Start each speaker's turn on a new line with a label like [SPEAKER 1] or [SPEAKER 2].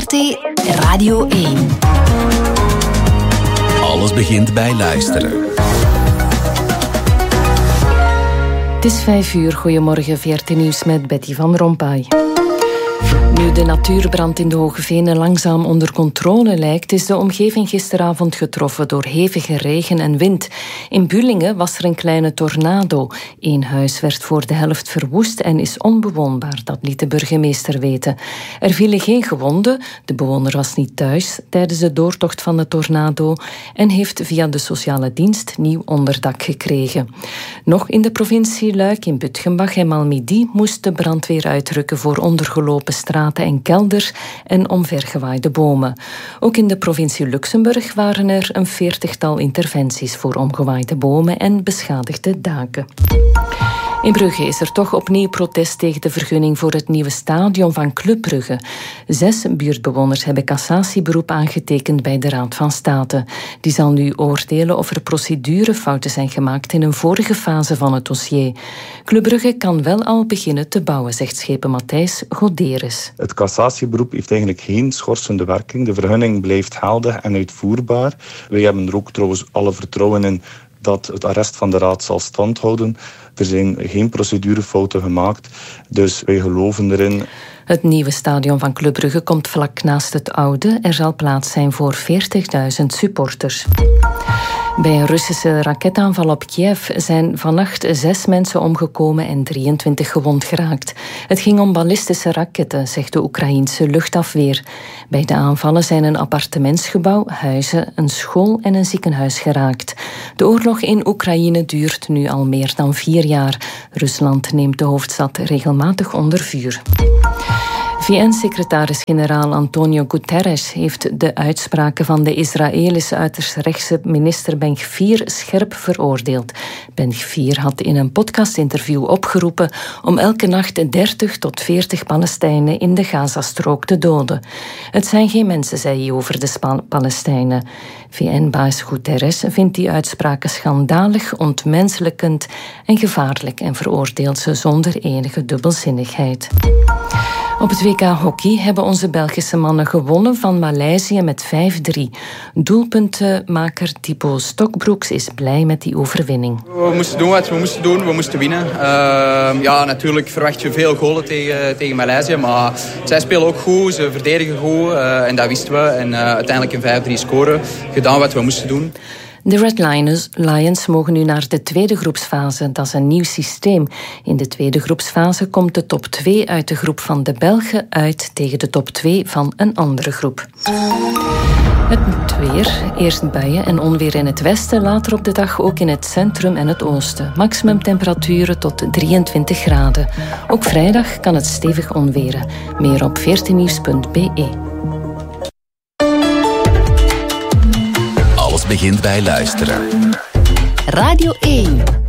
[SPEAKER 1] VRT Radio 1.
[SPEAKER 2] Alles begint bij luisteren.
[SPEAKER 3] Het is 5:00. Goedemorgen, VRT Nieuws met Betty van Rompuy. Nu de natuurbrand in de Hoge Venen langzaam onder controle lijkt, is de omgeving gisteravond getroffen door hevige regen en wind. In Bullingen was er een kleine tornado. Eén huis werd voor de helft verwoest en is onbewoonbaar, dat liet de burgemeester weten. Er vielen geen gewonden, de bewoner was niet thuis tijdens de doortocht van de tornado en heeft via de sociale dienst nieuw onderdak gekregen. Nog in de provincie Luik, in Butgenbach en Malmedy moest de brandweer uitrukken voor ondergelopen straten en kelders en omvergewaaide bomen. Ook in de provincie Luxemburg waren er een 40-tal interventies voor omgewaaide bomen en beschadigde daken. In Brugge is er toch opnieuw protest tegen de vergunning voor het nieuwe stadion van Club Brugge. 6 buurtbewoners hebben cassatieberoep aangetekend bij de Raad van State. Die zal nu oordelen of er procedurefouten zijn gemaakt in een vorige fase van het dossier. Club Brugge kan wel al beginnen te bouwen, zegt schepen Matthijs Goderes.
[SPEAKER 4] Het cassatieberoep heeft eigenlijk geen schorsende werking. De vergunning blijft geldig en uitvoerbaar. Wij hebben er ook trouwens alle vertrouwen in dat het arrest van de Raad zal standhouden. Er zijn geen procedurefouten gemaakt, dus wij geloven erin.
[SPEAKER 3] Het nieuwe stadion van Club Brugge komt vlak naast het oude. Er zal plaats zijn voor 40.000 supporters. Bij een Russische raketaanval op Kiev zijn vannacht 6 mensen omgekomen en 23 gewond geraakt. Het ging om ballistische raketten, zegt de Oekraïense luchtafweer. Bij de aanvallen zijn een appartementsgebouw, huizen, een school en een ziekenhuis geraakt. De oorlog in Oekraïne duurt nu al meer dan 4 jaar. Rusland neemt de hoofdstad regelmatig onder vuur. VN-secretaris-generaal Antonio Guterres heeft de uitspraken van de Israëlische uiterst rechtse minister Ben-Gvir scherp veroordeeld. Ben-Gvir had in een podcastinterview opgeroepen om elke nacht 30 tot 40 Palestijnen in de Gazastrook te doden. Het zijn geen mensen, zei hij over de Palestijnen. VN-baas Guterres vindt die uitspraken schandalig, ontmenselijkend en gevaarlijk en veroordeelt ze zonder enige dubbelzinnigheid. Op het WK Hockey hebben onze Belgische mannen gewonnen van Maleisië met 5-3. Doelpuntenmaker Thibaut Stokbroeks is blij met die overwinning.
[SPEAKER 5] We moesten doen wat we moesten doen, we moesten winnen. Natuurlijk verwacht je veel golen tegen Maleisië, maar zij spelen ook goed, ze verdedigen goed en dat wisten we. En uiteindelijk een 5-3 scoren, gedaan wat we moesten doen.
[SPEAKER 3] De Red Lions mogen nu naar de tweede groepsfase. Dat is een nieuw systeem. In de tweede groepsfase komt de top 2 uit de groep van de Belgen uit tegen de top 2 van een andere groep. Het weer. Eerst buien en onweer in het westen, later op de dag ook in het centrum en het oosten. Maximumtemperaturen tot 23 graden. Ook vrijdag kan het stevig onweren. Meer op vrtnieuws.be.
[SPEAKER 2] Alles begint bij luisteren.
[SPEAKER 1] Radio 1.